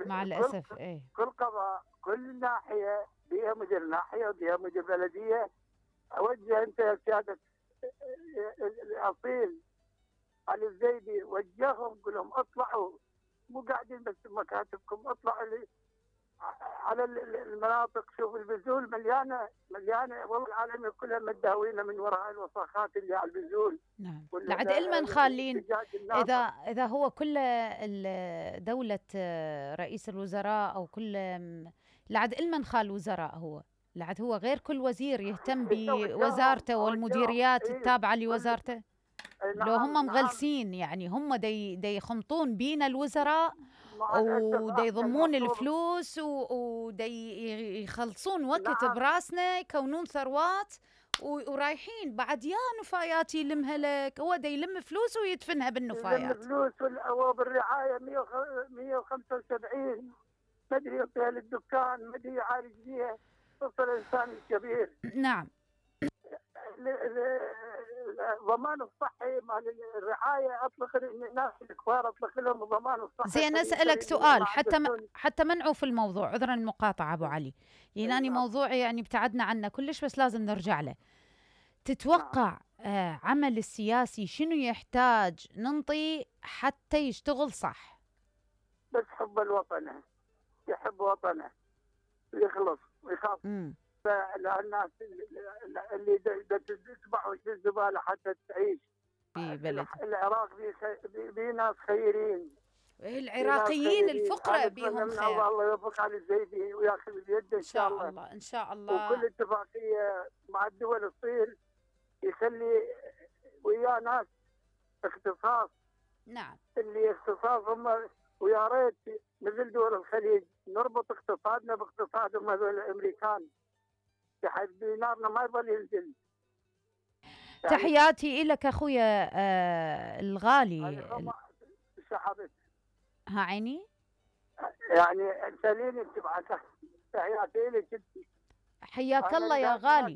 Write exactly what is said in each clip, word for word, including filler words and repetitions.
مع كل الأسف إيه. كل قضاء، كل ناحية بها مدير ناحية وبها مدير بلدية. أوجه أنت يا سيادة الأصيل علي الزيدي، وجههم قول لهم اطلعوا، مو قاعدين بس بمكاتبكم، اطلعوا لي على المناطق. شوف البذول مليانه مليانه، والله العالميه كلها متداوينه من وراء الوساخات اللي على البذول. نعم، ولا لعد علما خالين. الدجاج إذا الناطق. إذا هو كل ال- دولة آه، رئيس الوزراء أو كل م- لعد علما خال وزراء هو، لعد هو غير كل وزير يهتم اوجههم بوزارته اوجههم والمديريات اي التابعة كل. لوزارته. أي لو هم نعم نعم. مغلسين يعني هم دي دي يخمطون بينا الوزراء مع الاسف ودي احنا يضمون المفروض. الفلوس و- ودي يخلصون وقت نعم. براسنا، يكونون ثروات و- ورايحين بعد يا نفايات يلمها لك. هو دا يلم فلوس ويدفنها يلم بالنفايات. فلوس وال- بالرعايه مية وخمسة وسبعين، ما ادري يعطيها للدكان، ما ادري يعالج بيها. وصل الانسان الكبير. نعم. ال- ال- الضمان الصحي مال الرعايه، اطلق الناس الكبار، اطلق لهم الضمان الصحي زين خلي أسألك خلي ما سؤال حتى م... عندهم. حتى منعوا في الموضوع، عذرا المقاطعة أبو علي، لأنني نعم موضوع يعني ابتعدنا عنه كلش بس لازم نرجع له. نعم. تتوقع آه عمل السياسي شنو يحتاج ننطي حتى يشتغل صح؟ بس حب الوطن، يحب وطنه ويخلص ويخاف امم على الناس اللي تتبعوا الزباله حتى تعيش. في بلد العراق في ناس خيرين، في ناس العراقيين خيرين. الفقراء انا اتمنى بيهم من خير. الله الله يوفق علي الزيدي وياخذ بيده إن ان شاء شاء الله. الله إن شاء وكل الله. اتفاقيه مع الدول تصير، يخلي ويا ناس اختصاص، نعم. اللي اختصاص هم. ويا ريت مثل دول الخليج نربط اقتصادنا باقتصادهم هذول الامريكان، بحيث دينارنا ما يظل ينزل. يعني تحياتي لك أخويا آه الغالي. هذه هم سحبت. ها عيني. يعني سليني تبعت تحياتي لك. حياك الله يا غالي.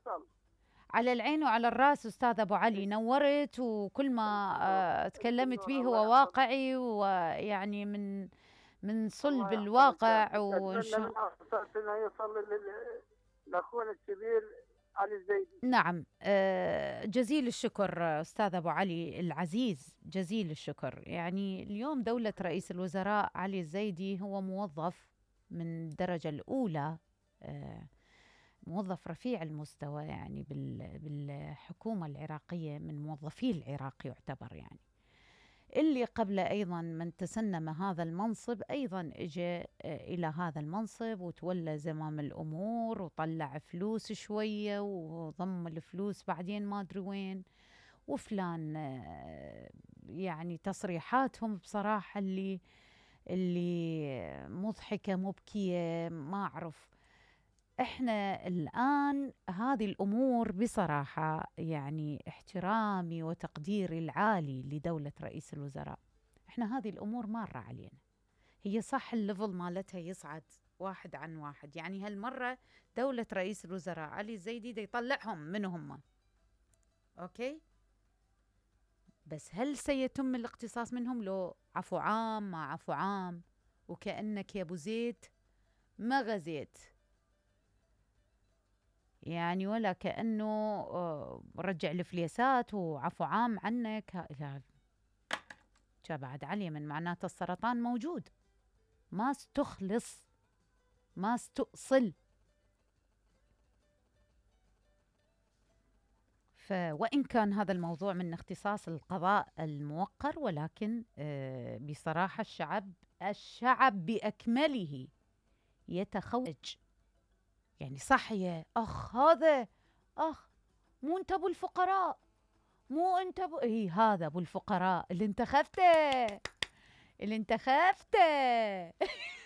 على العين وعلى الراس أستاذ أبو علي، نورت، وكل ما آه تكلمت به هو واقعي ويعني من من صلب الواقع. وإن اتمنى من انه يوصل لاخونا الكبير علي الزيدي. نعم. آه جزيل الشكر أستاذ أبو علي العزيز، جزيل الشكر. يعني اليوم دولة رئيس الوزراء علي الزيدي هو موظف من الدرجة الأولى، آه موظف رفيع المستوى يعني بالحكومة العراقية، من موظفي العراق يعتبر. يعني اللي قبل أيضا من تسنم هذا المنصب أيضا إجا إلى هذا المنصب وتولى زمام الأمور وطلع فلوس شوية وضم الفلوس بعدين ما أدري وين وفلان. يعني تصريحاتهم بصراحة اللي اللي مضحكة مبكية، ما أعرف. احنا الآن هذه الأمور بصراحة يعني احترامي وتقديري العالي لدولة رئيس الوزراء، احنا هذه الأمور مارة علينا. هي صح الليفل مالتها يصعد واحد عن واحد، يعني هالمرة دولة رئيس الوزراء علي الزيدي دا يطلعهم من هم، أوكي، بس هل سيتم الاقتصاص منهم؟ لو عفو عام ما عفو عام، وكأنك يا أبو زيد ما غزيت يعني، ولا كأنه رجع الفليسات وعفو عام عنك. جا بعد علي من معناته السرطان موجود، ما استخلص ما استؤصل. وإن كان هذا الموضوع من اختصاص القضاء الموقر، ولكن بصراحة الشعب الشعب بأكمله يتخوج. يعني صح يا أخ، هذا أخ مو أنت أبو الفقراء، مو أنت أبو إيه، هذا أبو الفقراء اللي انتخبته اللي انتخبته